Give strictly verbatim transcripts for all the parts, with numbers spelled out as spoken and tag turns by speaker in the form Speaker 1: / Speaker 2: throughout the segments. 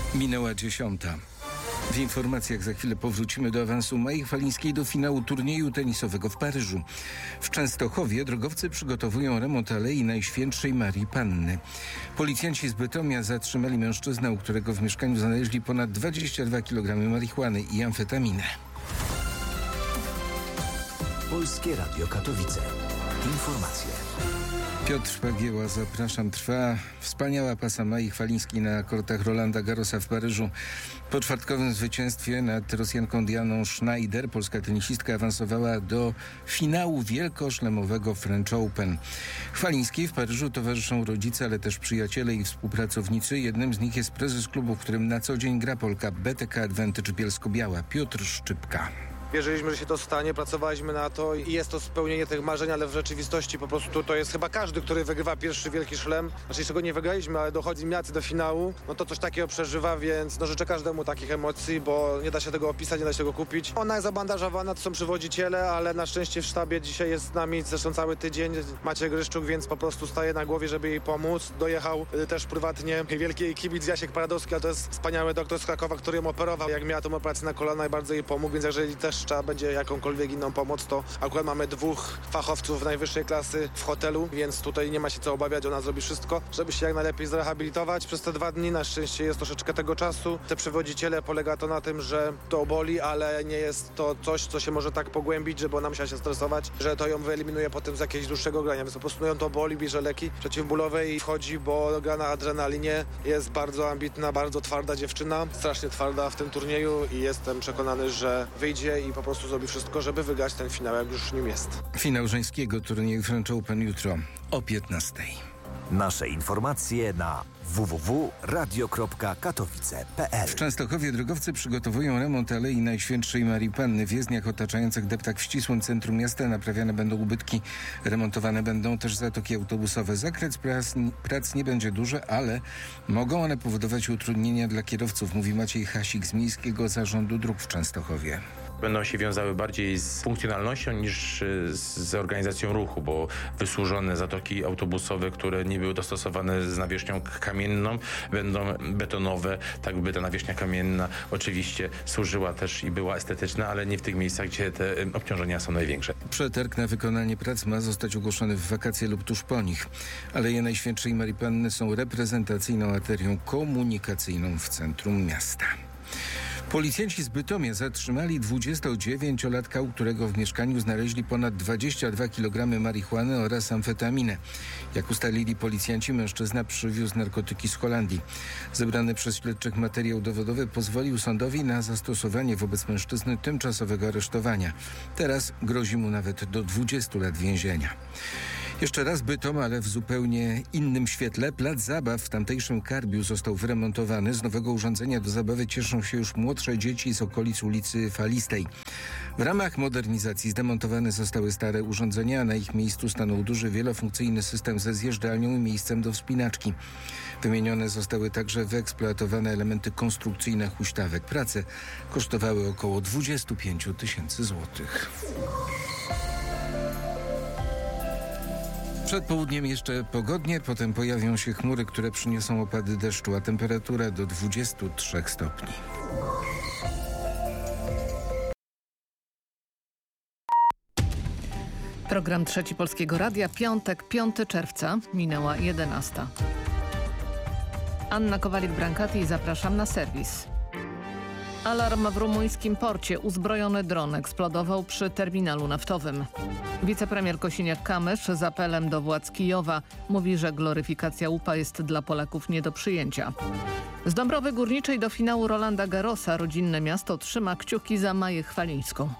Speaker 1: Minęła dziesiąta. W informacjach za chwilę powrócimy do awansu Mai Chwalińskiej do finału turnieju tenisowego w Paryżu. W Częstochowie drogowcy przygotowują remont Alei Najświętszej Marii Panny. Policjanci z Bytomia zatrzymali mężczyznę, u którego w mieszkaniu znaleźli ponad dwadzieścia dwa kilogramy marihuany i amfetaminę.
Speaker 2: Polskie Radio Katowice. Informacje.
Speaker 1: Piotr Pagieła, zapraszam. Trwa wspaniała pasa Mai Chwalińskiej na kortach Rolanda Garrosa w Paryżu. Po czwartkowym zwycięstwie nad Rosjanką Dianą Schneider polska tenisistka awansowała do finału wielkoszlemowego French Open. Chwalińskiej w Paryżu towarzyszą rodzice, ale też przyjaciele i współpracownicy. Jednym z nich jest prezes klubu, w którym na co dzień gra Polka, B T K Advantage Bielsko-Biała, Piotr Szczypka.
Speaker 3: Wierzyliśmy, że się to stanie, pracowaliśmy na to i jest to spełnienie tych marzeń, ale w rzeczywistości po prostu to jest chyba każdy, który wygrywa pierwszy wielki szlem. Znaczy jeszcze go nie wygraliśmy, ale dochodzi miacy do finału, no to coś takiego przeżywa, więc no życzę każdemu takich emocji, bo nie da się tego opisać, nie da się tego kupić. Ona jest zabandażowana, to są przywodziciele, ale na szczęście w sztabie dzisiaj jest z nami zresztą cały tydzień Maciej Gryszczuk, więc po prostu staje na głowie, żeby jej pomóc. Dojechał y, też prywatnie wielki kibic Jasiek Paradowski, a to jest wspaniały doktor z Krakowa, który ją operował, jak miała tą operację na kolana i bardzo jej pomógł, więc jeżeli też trzeba będzie jakąkolwiek inną pomoc, to akurat mamy dwóch fachowców najwyższej klasy w hotelu, więc tutaj nie ma się co obawiać, ona zrobi wszystko, żeby się jak najlepiej zrehabilitować przez te dwa dni. Na szczęście jest troszeczkę tego czasu. Te przewodziciele, polega to na tym, że to boli, ale nie jest to coś, co się może tak pogłębić, żeby ona musiała się stresować, że to ją wyeliminuje potem z jakiegoś dłuższego grania, więc po prostu ją to boli, bierze leki przeciwbólowe i wchodzi, bo gra na adrenalinie, jest bardzo ambitna, bardzo twarda dziewczyna, strasznie twarda w tym turnieju i jestem przekonany, że wyjdzie i po prostu zrobi wszystko, żeby wygrać ten finał, jak już nim jest.
Speaker 1: Finał żeńskiego turnieju French Open jutro o piętnastej.
Speaker 2: Nasze informacje na w w w kropka radio kropka katowice kropka p l.
Speaker 1: W Częstochowie drogowcy przygotowują remont Alei Najświętszej Marii Panny. W jezdniach otaczających deptak w ścisłym centrum miasta naprawiane będą ubytki. Remontowane będą też zatoki autobusowe. Zakres prac, prac nie będzie duży, ale mogą one powodować utrudnienia dla kierowców, mówi Maciej Hasik z Miejskiego Zarządu Dróg w Częstochowie.
Speaker 4: Będą się wiązały bardziej z funkcjonalnością niż z organizacją ruchu, bo wysłużone zatoki autobusowe, które nie były dostosowane z nawierzchnią kamienną, będą betonowe, tak by ta nawierzchnia kamienna oczywiście służyła też i była estetyczna, ale nie w tych miejscach, gdzie te obciążenia są największe.
Speaker 1: Przetarg na wykonanie prac ma zostać ogłoszony w wakacje lub tuż po nich. Aleje Najświętszej Marii Panny są reprezentacyjną arterią komunikacyjną w centrum miasta. Policjanci z Bytomia zatrzymali dwudziestodziewięciolatka, u którego w mieszkaniu znaleźli ponad dwadzieścia dwa kilogramy marihuany oraz amfetaminę. Jak ustalili policjanci, mężczyzna przywiózł narkotyki z Holandii. Zebrany przez śledczych materiał dowodowy pozwolił sądowi na zastosowanie wobec mężczyzny tymczasowego aresztowania. Teraz grozi mu nawet do dwudziestu lat więzienia. Jeszcze raz Bytom, ale w zupełnie innym świetle. Plac zabaw w tamtejszym Karbiu został wyremontowany. Z nowego urządzenia do zabawy cieszą się już młodsze dzieci z okolic ulicy Falistej. W ramach modernizacji zdemontowane zostały stare urządzenia, a na ich miejscu stanął duży wielofunkcyjny system ze zjeżdżalnią i miejscem do wspinaczki. Wymienione zostały także wyeksploatowane elementy konstrukcyjne huśtawek. Prace kosztowały około dwadzieścia pięć tysięcy złotych. Przed południem jeszcze pogodnie, potem pojawią się chmury, które przyniosą opady deszczu, a temperatura do dwudziestu trzech stopni.
Speaker 5: Program Trzeci Polskiego Radia, piątek, piątego czerwca, minęła jedenasta. Anna Kowalik-Brankati, zapraszam na serwis. Alarm w rumuńskim porcie. Uzbrojony dron eksplodował przy terminalu naftowym. Wicepremier Kosiniak-Kamysz z apelem do władz Kijowa mówi, że gloryfikacja łupa jest dla Polaków nie do przyjęcia. Z Dąbrowy Górniczej do finału Rolanda Garrosa rodzinne miasto trzyma kciuki za Maję Chwalińską.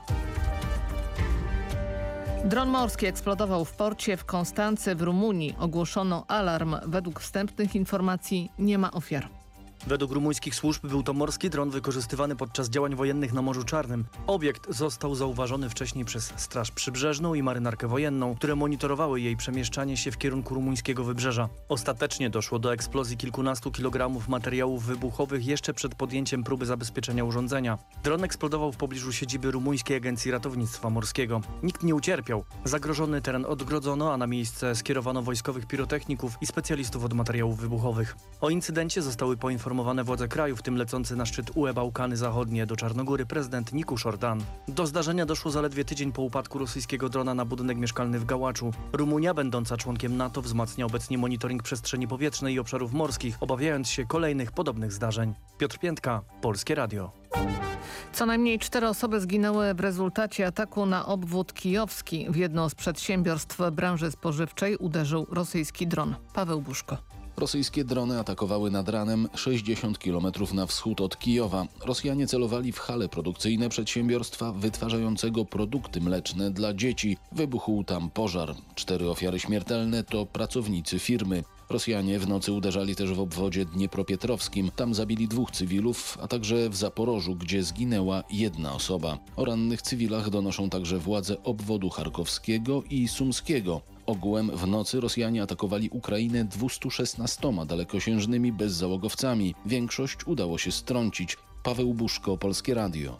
Speaker 5: Dron morski eksplodował w porcie w Konstancy w Rumunii. Ogłoszono alarm. Według wstępnych informacji nie ma ofiar.
Speaker 6: Według rumuńskich służb był to morski dron wykorzystywany podczas działań wojennych na Morzu Czarnym. Obiekt został zauważony wcześniej przez Straż Przybrzeżną i Marynarkę Wojenną, które monitorowały jej przemieszczanie się w kierunku rumuńskiego wybrzeża. Ostatecznie doszło do eksplozji kilkunastu kilogramów materiałów wybuchowych jeszcze przed podjęciem próby zabezpieczenia urządzenia. Dron eksplodował w pobliżu siedziby Rumuńskiej Agencji Ratownictwa Morskiego. Nikt nie ucierpiał. Zagrożony teren odgrodzono, a na miejsce skierowano wojskowych pirotechników i specjalistów od materiałów wybuchowych. O incydencie zostały poinformowane poinformowane władze kraju, w tym lecący na szczyt U E Bałkany Zachodnie do Czarnogóry prezydent Nikusz Ordan. Do zdarzenia doszło zaledwie tydzień po upadku rosyjskiego drona na budynek mieszkalny w Gałaczu. Rumunia, będąca członkiem NATO, wzmacnia obecnie monitoring przestrzeni powietrznej i obszarów morskich, obawiając się kolejnych podobnych zdarzeń. Piotr Piętka, Polskie Radio.
Speaker 5: Co najmniej cztery osoby zginęły w rezultacie ataku na obwód kijowski. W jedno z przedsiębiorstw branży spożywczej uderzył rosyjski dron. Paweł Buszko.
Speaker 7: Rosyjskie drony atakowały nad ranem sześćdziesiąt kilometrów na wschód od Kijowa. Rosjanie celowali w hale produkcyjne przedsiębiorstwa wytwarzającego produkty mleczne dla dzieci. Wybuchł tam pożar. Cztery ofiary śmiertelne to pracownicy firmy. Rosjanie w nocy uderzali też w obwodzie dniepropietrowskim. Tam zabili dwóch cywilów, a także w Zaporożu, gdzie zginęła jedna osoba. O rannych cywilach donoszą także władze obwodu charkowskiego i sumskiego. Ogółem w nocy Rosjanie atakowali Ukrainę dwieście szesnaście dalekosiężnymi bezzałogowcami. Większość udało się strącić. Paweł Buszko, Polskie Radio.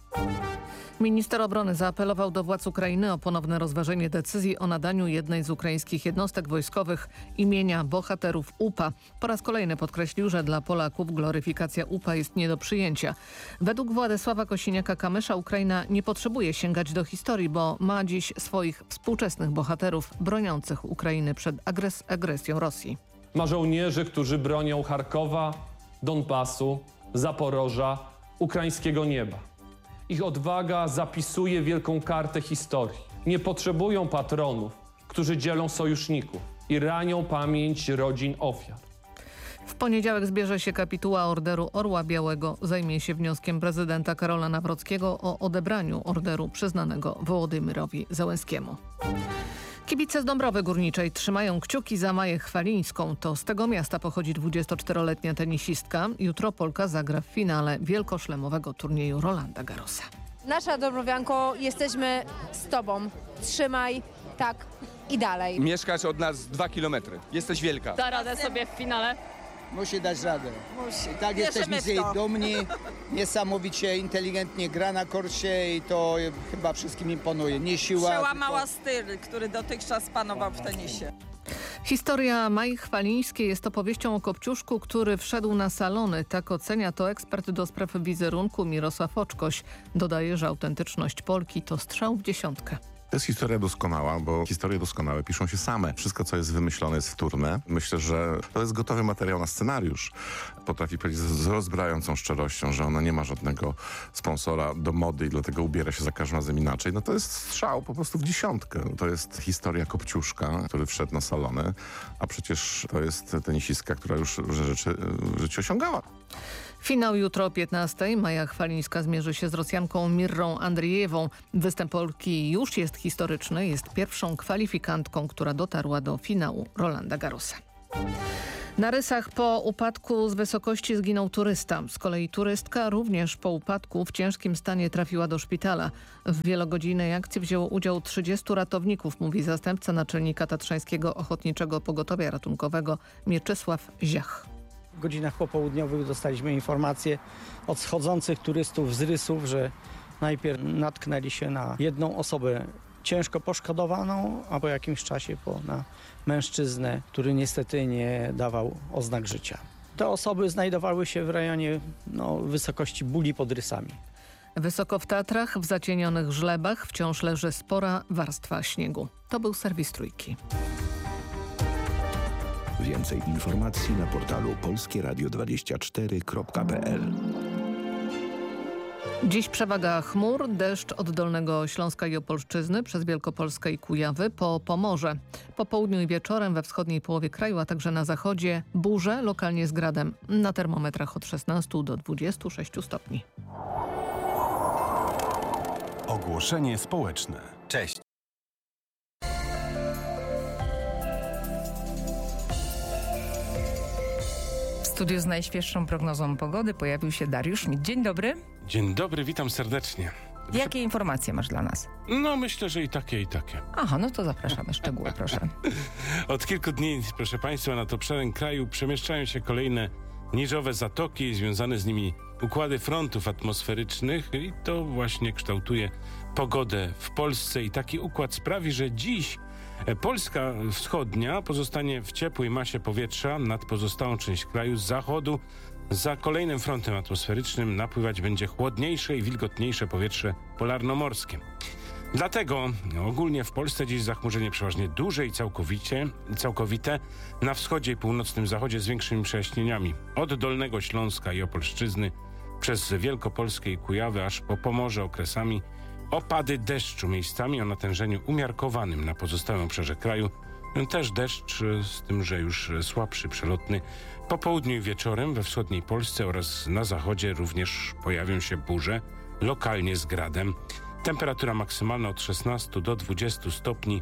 Speaker 5: Minister obrony zaapelował do władz Ukrainy o ponowne rozważenie decyzji o nadaniu jednej z ukraińskich jednostek wojskowych imienia bohaterów U P A. Po raz kolejny podkreślił, że dla Polaków gloryfikacja U P A jest nie do przyjęcia. Według Władysława Kosiniaka-Kamysza Ukraina nie potrzebuje sięgać do historii, bo ma dziś swoich współczesnych bohaterów broniących Ukrainy przed agres- agresją Rosji.
Speaker 8: Ma żołnierzy, którzy bronią Charkowa, Donbasu, Zaporoża, ukraińskiego nieba. Ich odwaga zapisuje wielką kartę historii. Nie potrzebują patronów, którzy dzielą sojuszników i ranią pamięć rodzin ofiar.
Speaker 5: W poniedziałek zbierze się kapituła Orderu Orła Białego. Zajmie się wnioskiem prezydenta Karola Nawrockiego o odebraniu orderu przyznanego Wołodymyrowi Zełenskiemu. Kibice z Dąbrowy Górniczej trzymają kciuki za Maję Chwalińską. To z tego miasta pochodzi dwudziestoczteroletnia tenisistka. Jutro Polka zagra w finale wielkoszlemowego turnieju Rolanda Garrosa.
Speaker 9: Nasza Dąbrowianko, jesteśmy z tobą. Trzymaj, tak i dalej.
Speaker 10: Mieszkasz od nas dwa kilometry. Jesteś wielka.
Speaker 11: Da radę sobie w finale?
Speaker 12: Musi dać radę.
Speaker 9: Musi.
Speaker 12: I tak jesteśmy z jej dumni. Niesamowicie inteligentnie gra na korcie i to chyba wszystkim imponuje. Nie siła,
Speaker 11: Przełamała
Speaker 12: tylko...
Speaker 11: styl, który dotychczas panował w tenisie.
Speaker 5: Historia Mai Chwalińskiej jest opowieścią o kopciuszku, który wszedł na salony. Tak ocenia to ekspert do spraw wizerunku Mirosław Oczkoś. Dodaje, że autentyczność Polki to strzał w dziesiątkę.
Speaker 13: To jest historia doskonała, bo historie doskonałe piszą się same. Wszystko, co jest wymyślone, jest wtórne. Myślę, że to jest gotowy materiał na scenariusz. Potrafi powiedzieć z rozbrajającą szczerością, że ona nie ma żadnego sponsora do mody i dlatego ubiera się za każdym razem inaczej. No to jest strzał po prostu w dziesiątkę. To jest historia kopciuszka, który wszedł na salony, a przecież to jest tenisistka, która już różne rzeczy w życiu osiągała.
Speaker 5: Finał jutro o piętnastej. Maja Chwalińska zmierzy się z Rosjanką Mirrą Andrijewą. Występ Polki już jest historyczny. Jest pierwszą kwalifikantką, która dotarła do finału Rolanda Garrosa. Na Rysach po upadku z wysokości zginął turysta. Z kolei turystka również po upadku w ciężkim stanie trafiła do szpitala. W wielogodzinnej akcji wzięło udział trzydziestu ratowników, mówi zastępca naczelnika Tatrzańskiego Ochotniczego Pogotowia Ratunkowego Mieczysław Ziach.
Speaker 14: W godzinach popołudniowych dostaliśmy informację od schodzących turystów z Rysów, że najpierw natknęli się na jedną osobę ciężko poszkodowaną, a po jakimś czasie po, na mężczyznę, który niestety nie dawał oznak życia. Te osoby znajdowały się w rejonie no, wysokości Buli pod Rysami.
Speaker 5: Wysoko w Tatrach, w zacienionych żlebach wciąż leży spora warstwa śniegu. To był serwis Trójki.
Speaker 2: Więcej informacji na portalu polskie radio dwadzieścia cztery kropka p l.
Speaker 5: Dziś przewaga chmur, deszcz od Dolnego Śląska i Opolszczyzny przez Wielkopolskę i Kujawy po Pomorze. Po południu i wieczorem we wschodniej połowie kraju, a także na zachodzie burze, lokalnie z gradem. Na termometrach od szesnastu do dwudziestu sześciu stopni.
Speaker 2: Ogłoszenie społeczne.
Speaker 15: Cześć. W studiu z najświeższą prognozą pogody pojawił się Dariusz Mit. Dzień dobry.
Speaker 16: Dzień dobry, witam serdecznie.
Speaker 15: Jakie informacje masz dla nas?
Speaker 16: No myślę, że i takie, i takie.
Speaker 15: Aha, no to zapraszamy. Szczegóły, proszę.
Speaker 16: Od kilku dni, proszę Państwa, nad obszarem kraju przemieszczają się kolejne niżowe zatoki, związane z nimi układy frontów atmosferycznych i to właśnie kształtuje pogodę w Polsce i taki układ sprawi, że dziś Polska wschodnia pozostanie w ciepłej masie powietrza nad pozostałą część kraju z zachodu Za kolejnym frontem atmosferycznym napływać będzie chłodniejsze i wilgotniejsze powietrze polarnomorskie. Dlatego ogólnie w Polsce dziś zachmurzenie przeważnie duże i całkowicie, całkowite, na wschodzie i północnym zachodzie z większymi przejaśnieniami. Od Dolnego Śląska i Opolszczyzny przez Wielkopolskie i Kujawy aż po Pomorze okresami opady deszczu miejscami o natężeniu umiarkowanym na pozostałym obszarze kraju. Też deszcz, z tym, że już słabszy, przelotny. Po południu i wieczorem we wschodniej Polsce oraz na zachodzie również pojawią się burze, lokalnie z gradem. Temperatura maksymalna od szesnastu do dwudziestu stopni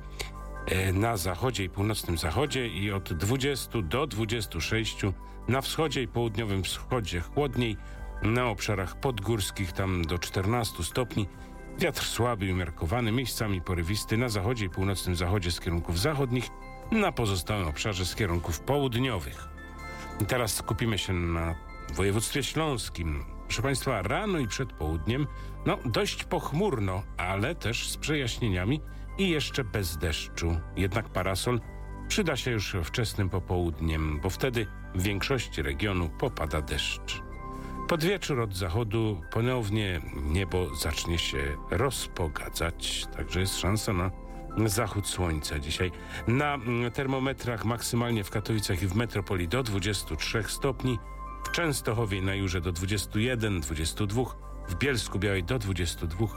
Speaker 16: na zachodzie i północnym zachodzie i od dwudziestu do dwudziestu sześciu na wschodzie i południowym wschodzie chłodniej, na obszarach podgórskich tam do czternastu stopni. Wiatr słaby i umiarkowany, miejscami porywisty na zachodzie i północnym zachodzie z kierunków zachodnich, na pozostałym obszarze z kierunków południowych. I teraz skupimy się na województwie śląskim. Proszę Państwa, rano i przed południem, no dość pochmurno, ale też z przejaśnieniami i jeszcze bez deszczu. Jednak parasol przyda się już wczesnym popołudniem, bo wtedy w większości regionu popada deszcz. Pod wieczór od zachodu ponownie niebo zacznie się rozpogadzać, także jest szansa na zachód słońca dzisiaj. Na termometrach maksymalnie w Katowicach i w metropolii do dwudziestu trzech stopni, w Częstochowie i na Jurze do dwudziestu jeden, dwudziestu dwóch, w Bielsku Białej do dwudziestu dwóch,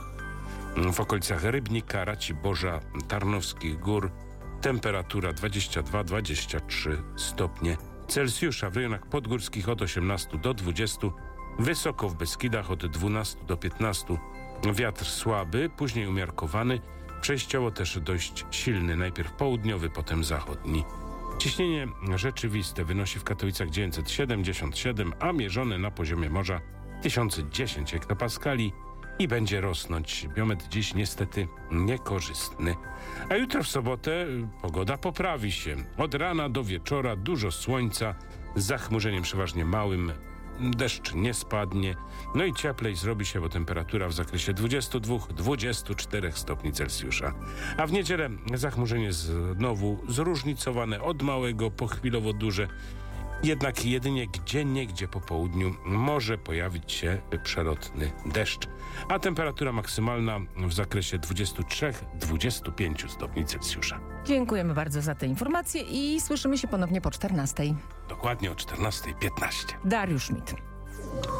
Speaker 16: w okolicach Rybnika, Raciborza, Tarnowskich Gór temperatura dwadzieścia dwa do dwudziestu trzech stopnie Celsjusza, w rejonach podgórskich od osiemnastu do dwudziestu, wysoko w Beskidach od dwunastu do piętnastu. Wiatr słaby, później umiarkowany, przejściowo też dość silny, najpierw południowy, potem zachodni. Ciśnienie rzeczywiste wynosi w Katowicach dziewięćset siedemdziesiąt siedem, a mierzone na poziomie morza tysiąc dziesięć hektopaskali i będzie rosnąć. Biometr dziś niestety niekorzystny. A jutro w sobotę pogoda poprawi się. Od rana do wieczora dużo słońca, z zachmurzeniem przeważnie małym. Deszcz nie spadnie, no i cieplej zrobi się, bo temperatura w zakresie dwudziestu dwóch do dwudziestu czterech stopni Celsjusza. A w niedzielę zachmurzenie znowu zróżnicowane, od małego po chwilowo duże. Jednak jedynie gdzieniegdzie po południu może pojawić się przelotny deszcz. A temperatura maksymalna w zakresie dwudziestu trzech do dwudziestu pięciu stopni Celsjusza.
Speaker 15: Dziękujemy bardzo za te informacje i słyszymy się ponownie po czternastej.
Speaker 16: Dokładnie o czternastej piętnaście.
Speaker 15: Dariusz Schmidt.